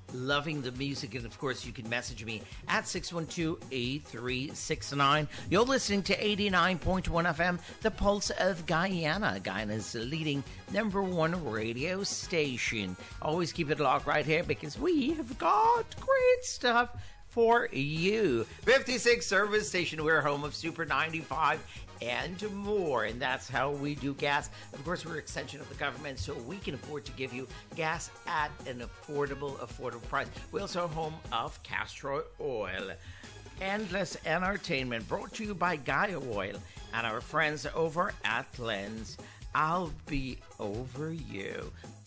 loving the music. And of course, you can message me at 612-8369. You're listening to 89.1 FM, the Pulse of Guyana, Guyana's leading #1 radio station. Always keep it locked right here because we have got great stuff for you. 56 service station. We're home of Super 95 and more, and that's how we do gas. Of course, we're an extension of the government, so we can afford to give you gas at an affordable price. We're also home of Castor Oil. Endless entertainment brought to you by Gaia Oil and our friends over at Lens. I'll be over you.